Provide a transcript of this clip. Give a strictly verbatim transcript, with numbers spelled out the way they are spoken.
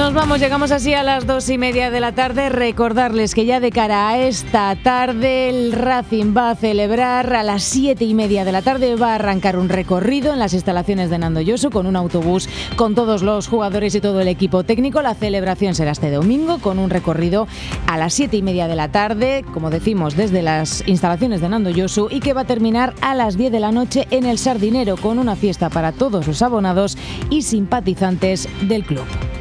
Nos vamos, llegamos así a las dos y media de la tarde. Recordarles que ya de cara a esta tarde el Racing va a celebrar a las siete y media de la tarde, va a arrancar un recorrido en las instalaciones de Nando Yosu con un autobús con todos los jugadores y todo el equipo técnico. La celebración será este domingo con un recorrido a las siete y media de la tarde, como decimos, desde las instalaciones de Nando Yosu, y que va a terminar a las diez de la noche en el Sardinero con una fiesta para todos los abonados y simpatizantes del club.